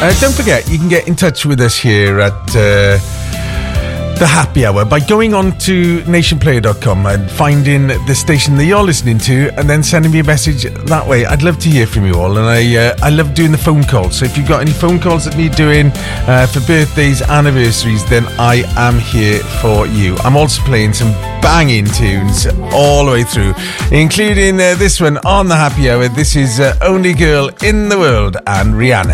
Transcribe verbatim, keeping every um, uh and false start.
Uh, don't forget, you can get in touch with us here at uh, The Happy Hour by going on to nation player dot com and finding the station that you're listening to and then sending me a message that way. I'd love to hear from you all, and I uh, I love doing the phone calls. So if you've got any phone calls that need doing uh, for birthdays, anniversaries, then I am here for you. I'm also playing some banging tunes all the way through, including uh, this one on The Happy Hour. This is uh, Only Girl in the World and Rihanna.